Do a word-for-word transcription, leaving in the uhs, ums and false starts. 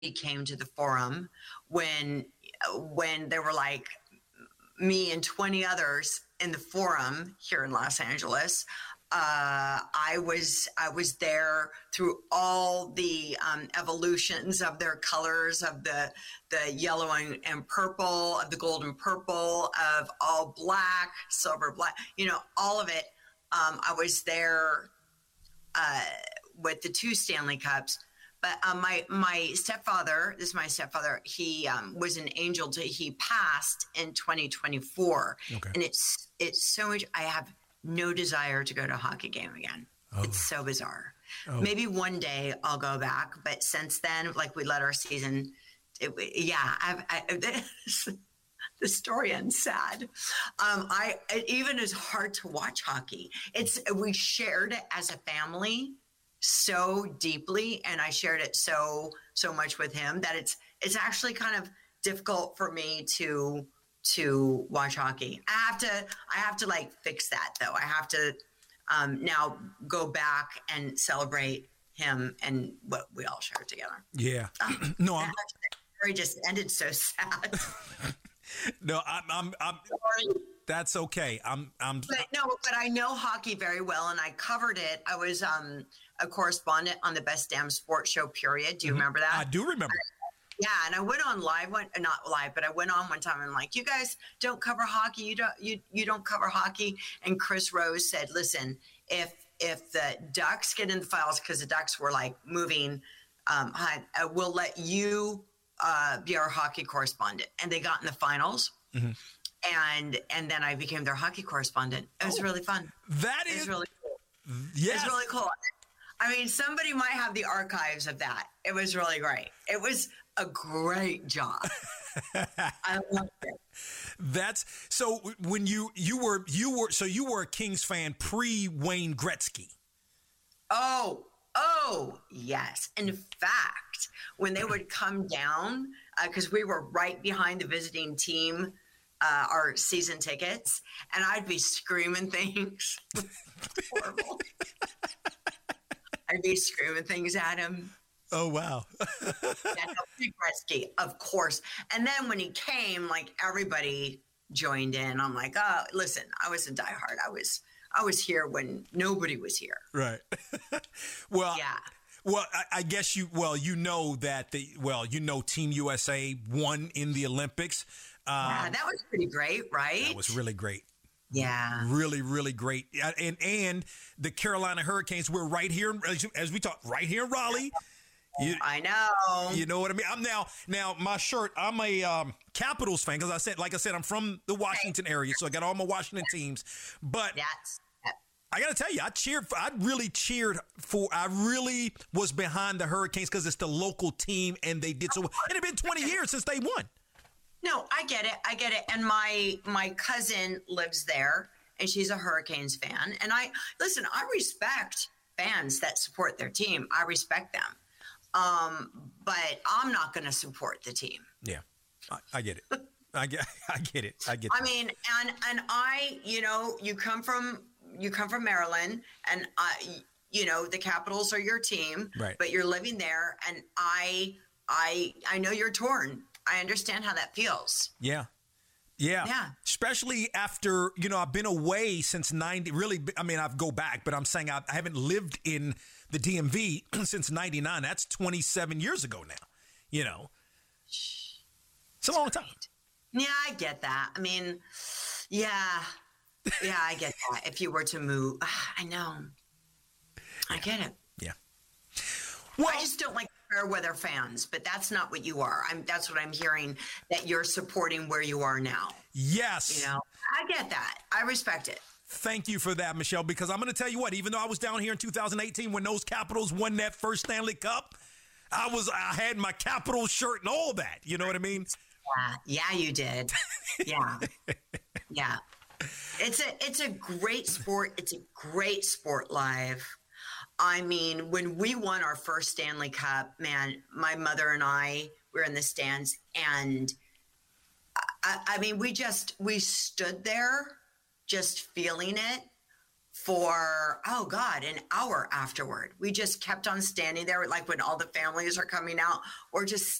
came to the Forum when when there were like me and twenty others in the Forum here in Los Angeles. Uh, I was I was there through all the um, evolutions of their colors, of the the yellow and, and purple, of the gold and purple, of all black, silver, black, you know, all of it. Um, I was there uh, with the two Stanley Cups. But um, my my stepfather, this is my stepfather, he um, was an angel. To, he passed in twenty twenty-four. Okay. And it's it's so much, I have no desire to go to a hockey game again. Oh. It's so bizarre. Oh. Maybe one day I'll go back, but since then, like we let our season, it, yeah, I've, I, the story ends sad. Um, I it even is hard to watch hockey. It's we shared it as a family so deeply, and I shared it so so much with him that it's it's actually kind of difficult for me to. to watch hockey. I have to, I have to like fix that though. I have to um, now go back and celebrate him and what we all shared together. Yeah. Um, no, I'm, the story just ended so sad. no, I'm, I'm, I'm Sorry. That's okay. I'm, I'm, but no, but I know hockey very well and I covered it. I was um, a correspondent on the Best Damn Sports Show, period. Do you mm-hmm. remember that? I do remember. I, Yeah, and I went on live, one, not live, but I went on one time and I'm like, you guys don't cover hockey. You don't, you, you don't cover hockey. And Chris Rose said, listen, if if the Ducks get in the finals, because the Ducks were like moving, um, I, I will let you uh, be our hockey correspondent. And they got in the finals, mm-hmm. and and then I became their hockey correspondent. It was oh, really fun. That it is was really cool. Yes. It's really cool. I mean, somebody might have the archives of that. It was really great. It was a great job. I loved it. That's so when you you were you were so you were a Kings fan pre Wayne Gretzky. Oh, oh, yes. In fact, when they would come down, because uh, we were right behind the visiting team, uh, our season tickets, and I'd be screaming things. Horrible. I'd be screaming things at him. Oh, wow. Yeah, Gretzky, of course. And then when he came, like everybody joined in. I'm like, oh, listen, I was a diehard. I was I was here when nobody was here. Right. well, yeah. Well, I, I guess you, well, you know that the, well, you know, Team U S A won in the Olympics. Um, yeah, that was pretty great, right? That was really great. Yeah. Really, really great. And and the Carolina Hurricanes were right here, as we talked, right here in Raleigh. You, I know. You know what I mean? I'm now, now my shirt, I'm a um, Capitals fan because I said, like I said, I'm from the Washington area, so I got all my Washington teams. But That's, I got to tell you, I cheered, for, I really cheered for, I really was behind the Hurricanes because it's the local team and they did so well. It had been twenty years since they won. No, I get it. I get it. And my my cousin lives there, and she's a Hurricanes fan. And I listen. I respect fans that support their team. I respect them, um, but I'm not going to support the team. Yeah, I, I get it. I get. I get it. I get. I that. mean, and and I, you know, you come from you come from Maryland, and I, you know, the Capitals are your team, right? But you're living there, and I, I, I know you're torn. I understand how that feels. Yeah. Yeah. Yeah. Especially after, you know, I've been away since ninety, really, I mean, I've go back, but I'm saying I, I haven't lived in the D M V since ninety-nine. That's twenty-seven years ago now, you know. It's a long time. Yeah, I get that. I mean, yeah. Yeah, I get that. If you were to move, I know. I yeah. get it. Yeah. Well, I just don't like fair weather fans, but that's not what you are. I'm that's what I'm hearing, that you're supporting where you are now. Yes. You know, I get that. I respect it. Thank you for that, Michelle, because I'm going to tell you what, even though I was down here in two thousand eighteen when those Capitals won that first Stanley Cup, I was I had my Capitals shirt and all that. You know what I mean? Yeah, yeah, you did. Yeah. Yeah. It's a it's a great sport. It's a great sport live. I mean, when we won our first Stanley Cup, man, my mother and I were in the stands, and I, I mean, we just we stood there, just feeling it for, oh God, an hour afterward. We just kept on standing there. Like when all the families are coming out, we're just